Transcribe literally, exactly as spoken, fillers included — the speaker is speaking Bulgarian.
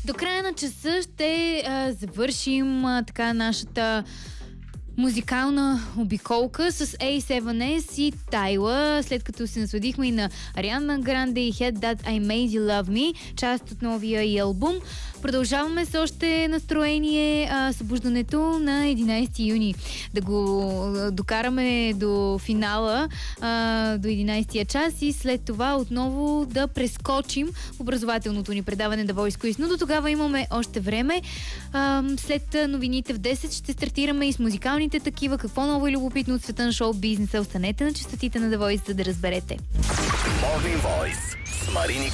До края на часа ще а, завършим а, така нашата музикална обиколка с ей седем ес и Тайла, след като се насладихме и на Ариана Гранде и Had That I Made You Love Me, част от новия и албум. Продължаваме с още настроение, а, събуждането на единайсети юни. Да го докараме до финала, а, до единайсетия час и след това отново да прескочим в образователното ни предаване The Voice Quiz. Но до тогава имаме още време. А, след новините в десет ще стартираме и с музикалните такива. Какво ново и любопитно от света на шоу-бизнеса. Останете на честотите на The Voice, за да разберете. Morning Voice с Марини